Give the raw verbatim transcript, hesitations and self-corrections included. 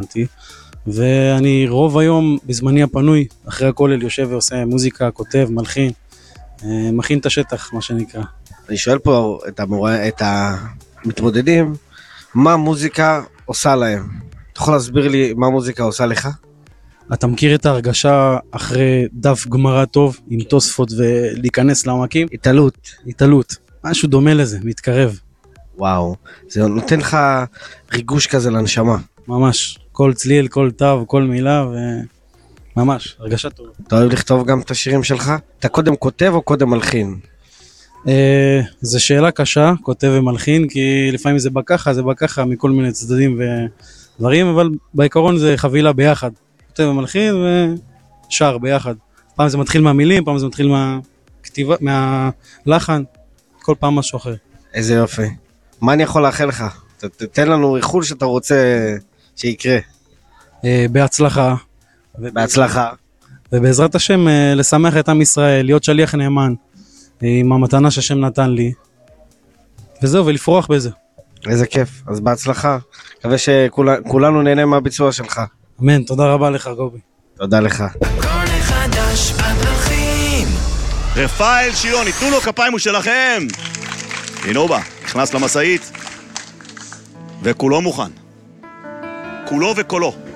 אותי, ואני רוב היום בזמני הפנוי, אחרי הכולל יושב ועושה מוזיקה, כותב, מלחין, מכין את השטח, מה שנקרא. אני שואל פה את, המורה, את המתמודדים, מה מוזיקה עושה להם? אתה יכול להסביר לי מה מוזיקה עושה לך? אתה מכיר את ההרגשה אחרי דף גמרא טוב, עם תוספות ולהיכנס לעמקים? התעלות. התעלות. משהו דומה לזה, מתקרב. וואו, זה נותן לך ריגוש כזה לנשמה. ממש. כל צליל, כל תו, כל מילה, וממש, הרגשה טובה. אתה אוהב לכתוב גם את השירים שלך? אתה קודם כותב או קודם מלחין? אה, זו שאלה קשה, כותב ומלחין, כי לפעמים זה בא ככה, זה בא ככה, מכל מיני צדדים ודברים, אבל בעיקרון זה חבילה ביחד. כותב ומלחין ושר ביחד. פעם זה מתחיל מהמילים, פעם זה מתחיל מהכתיבה, מהלחן, כל פעם משהו אחר. איזה יופי. מה אני יכול לאחל לך? תתן לנו איחול שאתה רוצה שיקרה. בהצלחה. בהצלחה. ובעזרת השם לשמח את עם ישראל, להיות שליח נאמן, עם המתנה שהשם נתן לי. וזהו, ולפרוח בזה. איזה כיף. אז בהצלחה. מקווה שכולנו נהנה מהביצוע שלך. אמן, תודה רבה לך גובי. תודה לך. רפאל שילוני, תנו לו כפיים ושלכם. הנה הוא בא, נכנס למשאית וכולו מוכן. כולו וכולו.